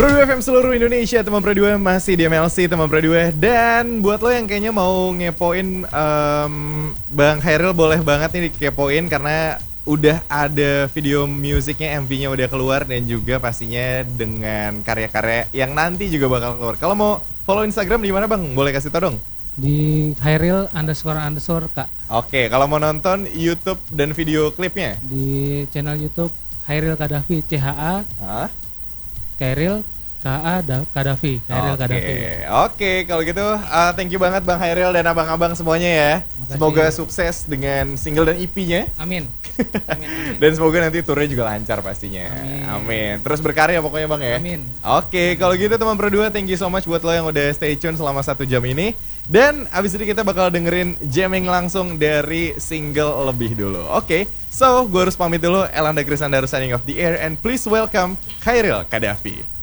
Pro 2 FM seluruh Indonesia, teman Pro 2 masih di MLC, teman Pro 2. Dan buat lo yang kayaknya mau ngepoin Bang Khairil, boleh banget nih dikepoin karena udah ada video musiknya, MV-nya udah keluar dan juga pastinya dengan karya-karya yang nanti juga bakal keluar. Kalau mau follow Instagram di mana Bang? Boleh kasih tau dong? Di Khairil__ Kak. Oke, kalau mau nonton YouTube dan video klipnya? Di channel YouTube Khairil Kadafi, CHA. Hah? Khairil Kadafi, Khairil Kadafi. Oke, kalau gitu thank you banget Bang Khairil dan abang-abang semuanya ya. Makasih. Semoga sukses dengan single dan EP-nya. Amin. Amin. Dan semoga nanti turnya juga lancar pastinya. Amin. Terus berkarya pokoknya Bang ya. Amin. Oke, kalau gitu teman Pro 2, thank you so much buat lo yang udah stay tune selama 1 jam ini. Dan abis itu kita bakal dengerin jamming langsung dari single lebih dulu. Oke, so gue harus pamit dulu. Elanda Krisnandar signing off the air and please welcome Khairil Kadafi.